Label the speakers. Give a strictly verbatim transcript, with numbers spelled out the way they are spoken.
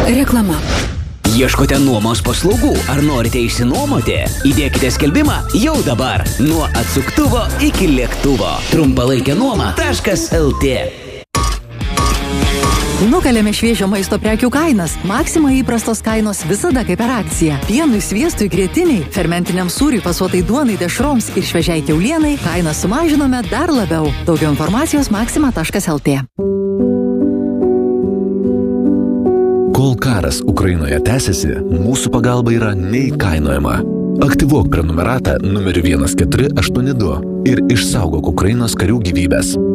Speaker 1: Reklama.
Speaker 2: Ieškote nuomos paslaugų ar norite išsinuomoti? Įdėkite skelbimą jau dabar. Nuo atsuktuvo iki lėktuvo. Trumpalaikė nuoma taškas lt.
Speaker 3: Nukalėme šviežio maisto prekių kainas. Maxima įprastos kainos visada kaip per akciją. Pienui, sviestui, grietiniai, fermentiniam sūriui, pasuotai duonai, dešroms ir šviežiai kiaulienai kainą sumažinome dar labiau. Daugiau informacijos maxima taškas lt.
Speaker 4: Kol karas Ukrainoje tęsiasi, mūsų pagalba yra neįkainojama. Aktyvuok prenumeratą numeriu vienas keturi aštuoni du ir išsaugok Ukrainos karių gyvybės.